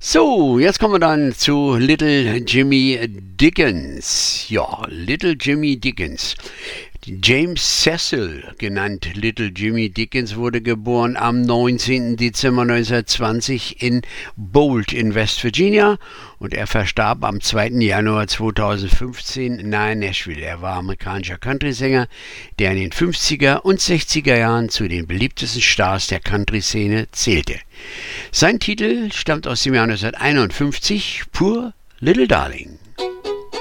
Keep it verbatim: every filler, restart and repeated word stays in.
So, jetzt kommen wir dann zu Little Jimmy Dickens. Ja, Little Jimmy Dickens. James Cecil, genannt Little Jimmy Dickens, wurde geboren am neunzehnten Dezember neunzehnhundertzwanzig in Bolt in West Virginia und er verstarb am zweiten Januar zweitausendfünfzehn nahe Nashville. Er war amerikanischer Country-Sänger, der in den fünfziger und sechziger Jahren zu den beliebtesten Stars der Country-Szene zählte. Sein Titel stammt aus dem Jahr neunzehnhunderteinundfünfzig, Poor Little Darling.